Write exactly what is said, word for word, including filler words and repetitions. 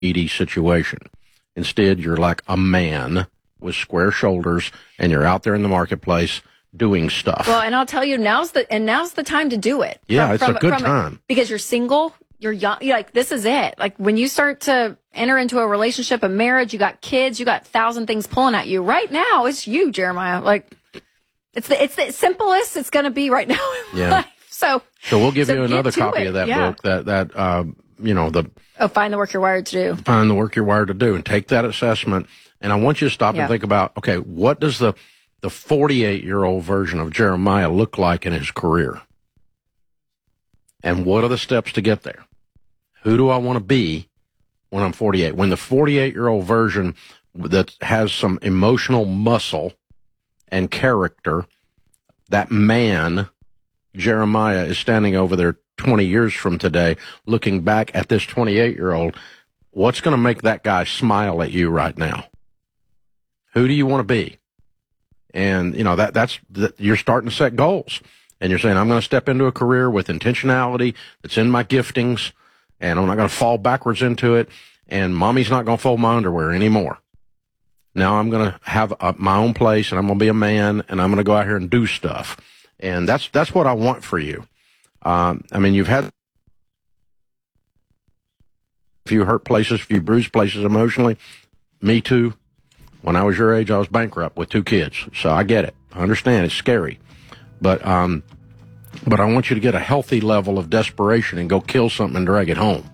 needy situation. Instead, you're like a man with square shoulders, and you're out there in the marketplace doing stuff. Well, and I'll tell you, now's the and now's the time to do it. Yeah, from, it's from, a good from, time. Because you're single, you're young, you're like, this is it. Like, when you start to enter into a relationship, a marriage, you got kids, you got a thousand things pulling at you. Right now, it's you, Jeremiah. Like, it's the it's the simplest it's going to be right now in yeah. life. So, so we'll give so you another copy it. of that yeah. book, that, that uh, you know, the... Oh, Find the Work You're Wired to Do. Find the Work You're Wired to Do, and take that assessment. And I want you to stop yeah. and think about, okay, what does the the forty-eight-year-old version of Jeremiah look like in his career? And what are the steps to get there? Who do I want to be when I'm forty-eight? When the forty-eight-year-old version that has some emotional muscle and character, that man, Jeremiah, is standing over there twenty years from today, looking back at this twenty-eight-year-old, what's going to make that guy smile at you right now? Who do you want to be? And, you know, that that's that you're starting to set goals. And you're saying, I'm going to step into a career with intentionality that's in my giftings, and I'm not going to fall backwards into it, and mommy's not going to fold my underwear anymore. Now I'm going to have a, my own place, and I'm going to be a man, and I'm going to go out here and do stuff. And that's that's what I want for you. Um, I mean, you've had a few hurt places, a few bruised places emotionally. Me too. When I was your age, I was bankrupt with two kids. So I get it. I understand. It's scary. But um, but I want you to get a healthy level of desperation and go kill something and drag it home.